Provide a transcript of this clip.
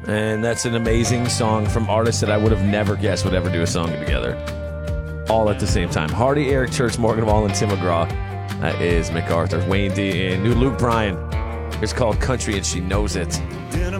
And that's an amazing song from artists that I would have never guessed would ever do a song together. All at the same time. Hardy, Eric Church, Morgan Wallen, and Tim McGraw. That is MacArthur. Wayne D. and new Luke Bryan. It's called Country and She Knows It.